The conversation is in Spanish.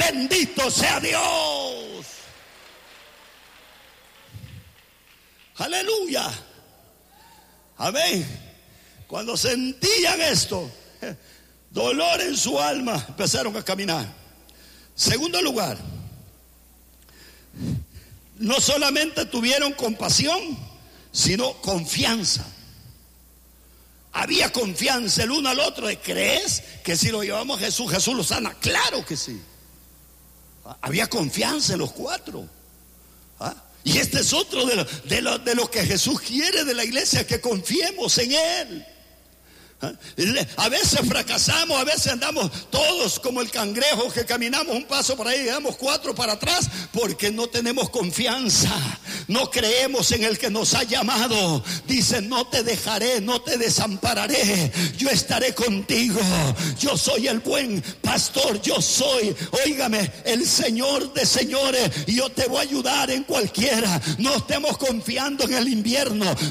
Bendito sea Dios. Aleluya. Amén. Cuando sentían esto, dolor en su alma, empezaron a caminar. Segundo lugar, no solamente tuvieron compasión, sino confianza. Había confianza el uno al otro. ¿Crees que si lo llevamos a Jesús, Jesús lo sana? Claro que sí. Había confianza en los cuatro. Y este es otro de lo que Jesús quiere de la iglesia, que confiemos en Él. A veces fracasamos, a veces andamos todos como el cangrejo, que caminamos un paso para ahí y damos 4 para atrás, porque no tenemos confianza, no creemos en el que nos ha llamado. Dice: no te dejaré, no te desampararé, yo estaré contigo, yo soy el buen pastor, yo soy, óigame, el Señor de señores, y yo te voy a ayudar en cualquiera. No estemos confiando en el invierno,